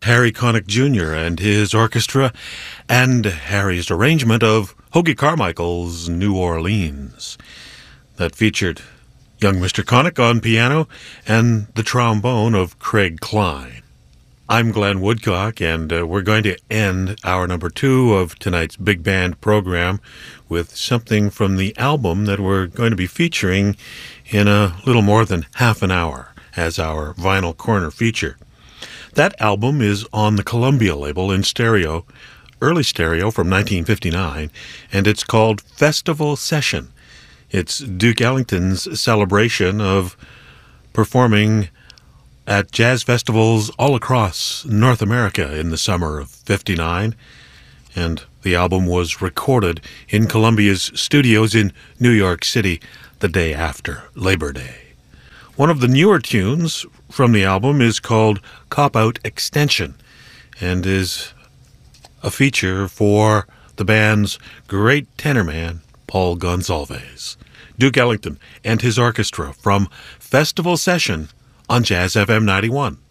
Harry Connick Jr. and his orchestra, and Harry's arrangement of Hoagy Carmichael's New Orleans. That featured young Mr. Connick on piano and the trombone of Craig Klein. I'm Glenn Woodcock, and we're going to end hour number 2 of tonight's Big Band program with something from the album that we're going to be featuring in a little more than half an hour as our Vinyl Corner feature. That album is on the Columbia label in stereo, early stereo from 1959, and it's called Festival Session. It's Duke Ellington's celebration of performing at jazz festivals all across North America in the summer of '59, and the album was recorded in Columbia's studios in New York City the day after Labor Day. One of the newer tunes from the album is called Cop-Out Extension, and is a feature for the band's great tenor man, Paul Gonsalves. Duke Ellington and his orchestra from Festival Session on Jazz FM 91.